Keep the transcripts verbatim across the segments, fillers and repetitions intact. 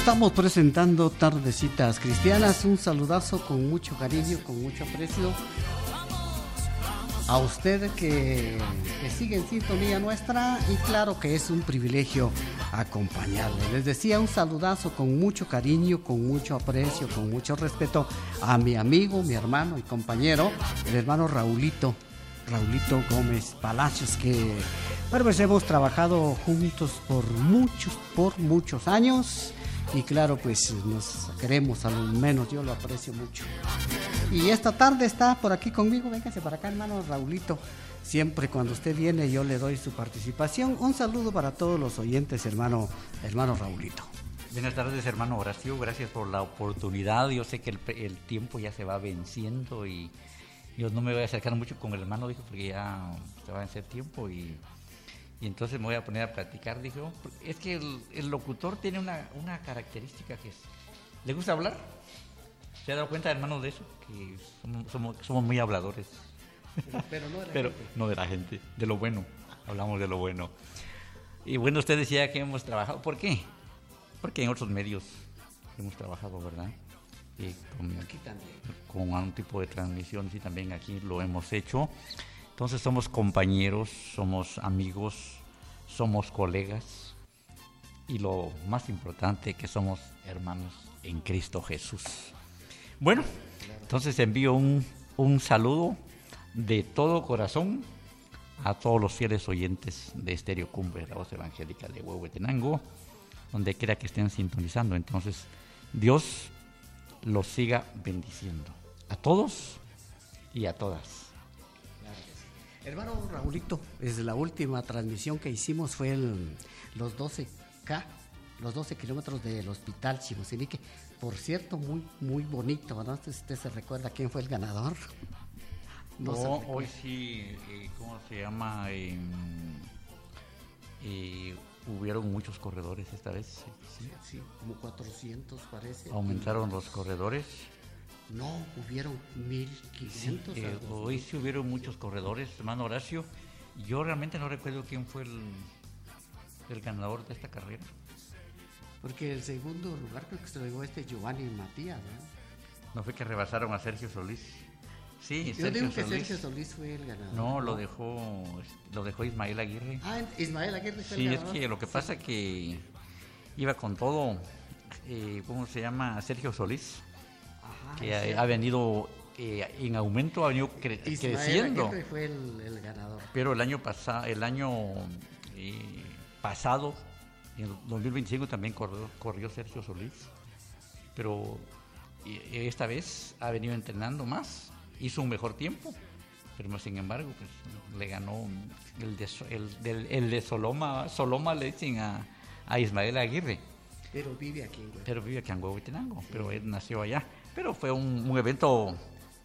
estamos presentando Tardecitas Cristianas. Un saludazo con mucho cariño, con mucho aprecio a usted que, que sigue en sintonía nuestra, y claro que es un privilegio acompañarle. Les decía, un saludazo con mucho cariño, con mucho aprecio, con mucho respeto a mi amigo, mi hermano y compañero, el hermano Raulito, Raulito Gómez Palacios, que bueno, pues hemos trabajado juntos por muchos, por muchos años. Y claro, pues nos queremos, a lo menos yo lo aprecio mucho. Y esta tarde está por aquí conmigo, véngase para acá, hermano Raulito. Siempre cuando usted viene yo le doy su participación. Un saludo para todos los oyentes, hermano, hermano Raulito. Buenas tardes, hermano Horacio, gracias por la oportunidad. Yo sé que el, el tiempo ya se va venciendo y yo no me voy a acercar mucho con el hermano, dijo, porque ya se va a vencer tiempo y... Y entonces me voy a poner a platicar. Dije, oh, es que el, el locutor tiene una, una característica que es, ¿le gusta hablar? ¿Se ha dado cuenta, hermano, de eso? Que somos, somos, somos muy habladores. Pero, pero no de la pero gente. No de la gente, de lo bueno. Hablamos de lo bueno. Y bueno, usted decía que hemos trabajado. ¿Por qué? Porque en otros medios hemos trabajado, ¿verdad? Y con, aquí también. Con un tipo de transmisión, sí, también aquí lo hemos hecho. Entonces somos compañeros, somos amigos, somos colegas y lo más importante que somos hermanos en Cristo Jesús. Bueno, entonces envío un, un saludo de todo corazón a todos los fieles oyentes de Estéreo Cumbre, la voz evangélica de Huehuetenango, donde quiera que estén sintonizando. Entonces Dios los siga bendiciendo a todos y a todas. Hermano Raulito, desde la última transmisión que hicimos fue el, los doce K, los doce kilómetros del Hospital Chimosilique. Por cierto, muy muy bonito, ¿no? ¿Usted se recuerda quién fue el ganador? No, no hoy sí, eh, ¿cómo se llama? Eh, eh, hubieron muchos corredores esta vez. Sí, sí, sí, como cuatrocientos parece. Aumentaron los corredores. No, hubieron mil quinientos. Sí, eh, hoy sí hubieron muchos corredores, hermano Horacio. Yo realmente no recuerdo quién fue el, el ganador de esta carrera. Porque el segundo lugar creo que se lo llevó este Giovanni Matías, ¿no? ¿No fue que rebasaron a Sergio Solís? Sí, Yo Sergio digo que Solís. Sergio Solís fue el ganador. No, lo dejó, lo dejó Ismael Aguirre. Ah, Ismael Aguirre fue sí, el ganador. Sí, es que lo que sí. pasa que iba con todo, eh, ¿cómo se llama? Sergio Solís. Que ha, ha venido eh, en aumento, ha venido cre- Ismael creciendo. Aguirre fue el, el ganador. Pero el año pasado, el año eh, pasado, en dos mil veinticinco también corrió, corrió Sergio Solís. Pero eh, esta vez ha venido entrenando más, hizo un mejor tiempo. Pero sin embargo, pues le ganó el de, el, del, el de Soloma, Soloma le dicen a, a Ismael Aguirre. Pero vive aquí en Huehuetenango. Pero vive aquí en Huehuetenango, sí. Pero él nació allá. Pero fue un, un evento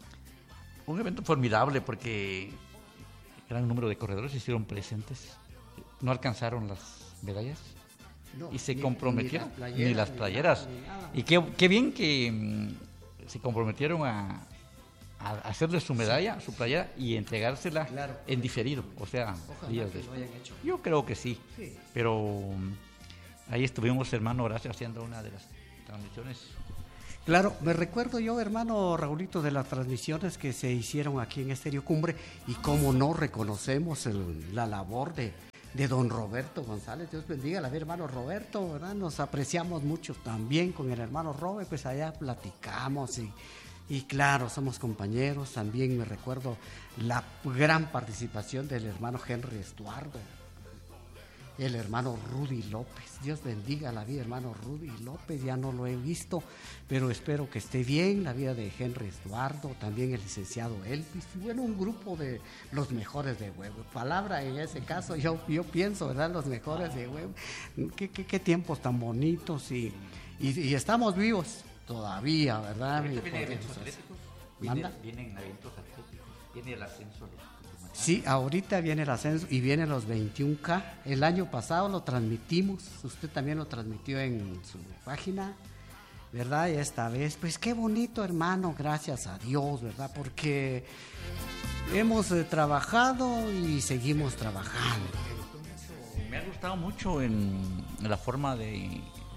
un evento formidable porque gran número de corredores se hicieron presentes. No alcanzaron las medallas no, y se ni, comprometieron, ni las playeras. Ni las playeras. Ni nada, ni nada. Y qué, qué bien que mm, se comprometieron a, a hacerle su medalla, su playera y entregársela claro. En diferido, o sea, ojalá días que después. Lo hayan hecho. Yo creo que sí, sí. Pero ahí estuvimos, hermano Horacio, haciendo una de las transmisiones. Claro, me recuerdo yo, hermano Raulito, de las transmisiones que se hicieron aquí en Estéreo Cumbre y cómo no reconocemos el, la labor de, de don Roberto González. Dios bendiga a mi hermano Roberto, ¿verdad? Nos apreciamos mucho también con el hermano Robert, pues allá platicamos y, y claro, somos compañeros. También me recuerdo la gran participación del hermano Henry Estuardo. El hermano Rudy López, Dios bendiga la vida, hermano Rudy López, ya no lo he visto, pero espero que esté bien, la vida de Henry Estuardo, también el licenciado Elvis, bueno, un grupo de los mejores de Huevo, palabra en ese caso, yo, yo pienso, ¿verdad? Los mejores de Huevo, qué, qué, qué tiempos tan bonitos y, y, y estamos vivos todavía, ¿verdad? Vienen eventos atléticos, vienen, vienen eventos atléticos, viene el ascenso. Sí, ahorita viene el ascenso y vienen los veintiún K. El año pasado lo transmitimos, usted también lo transmitió en su página, ¿verdad? Y esta vez, pues qué bonito, hermano, gracias a Dios, ¿verdad? Porque hemos eh, trabajado y seguimos trabajando. Me ha gustado mucho en, en la forma de,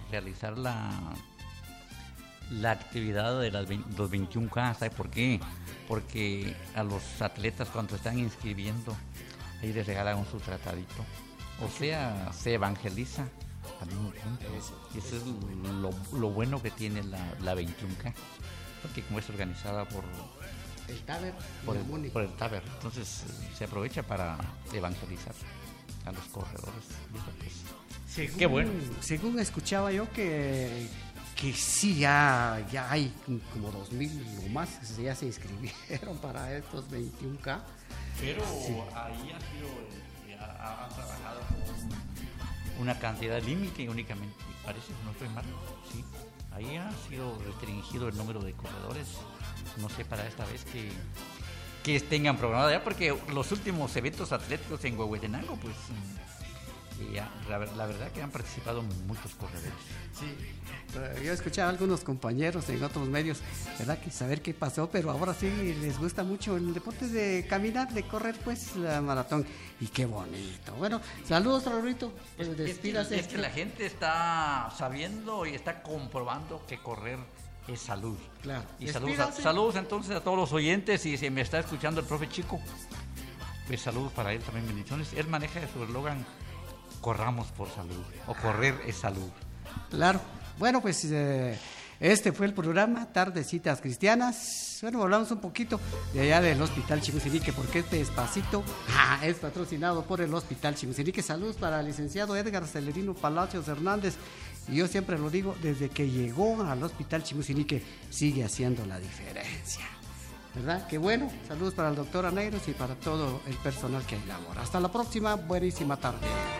realizar la, la actividad de las veinte, los veintiún K. ¿Sabe por qué? Porque a los atletas cuando están inscribiendo, ahí les regalan su tratadito. O sea, se evangeliza al mismo tiempo. Y eso es lo, lo bueno que tiene la, la veintiún K. Porque como es organizada por el Taber, por el, por el Taber, entonces se aprovecha para evangelizar a los corredores. Pues, según, qué bueno. Según escuchaba yo que, que sí, ya, ya hay como dos mil o más que ya se inscribieron para estos veintiún K. Pero sí, ahí ha sido, ha, ha trabajado con una cantidad límite únicamente, parece que no estoy mal, sí. Ahí ha sido restringido el número de corredores, no sé para esta vez que, que tengan programado ya, porque los últimos eventos atléticos en Huehuetenango, pues ya, la, la verdad que han participado muchos corredores. Sí, yo he escuchado a algunos compañeros en otros medios, ¿verdad? Que saber qué pasó, pero ahora sí les gusta mucho el deporte de caminar, de correr, pues la maratón. Y qué bonito. Bueno, saludos, Raulito. Pues despídase. Es que, es que la gente está sabiendo y está comprobando que correr es salud. Claro. Y saludos, a, saludos entonces a todos los oyentes, y si me está escuchando el profe Chico, pues saludos para él también, bendiciones. Él maneja su eslogan: corramos por salud, o correr es salud. Claro. Bueno, pues eh, este fue el programa Tardecitas Cristianas. Bueno, hablamos un poquito de allá del Hospital Chimusinique, porque este espacito ah, es patrocinado por el Hospital Chimusinique. Saludos para el licenciado Edgar Celerino Palacios Hernández. Y yo siempre lo digo, desde que llegó al Hospital Chimusinique sigue haciendo la diferencia, ¿verdad? Qué bueno. Saludos para el doctor Aneiros y para todo el personal que ahí labora. Hasta la próxima. Buenísima tarde.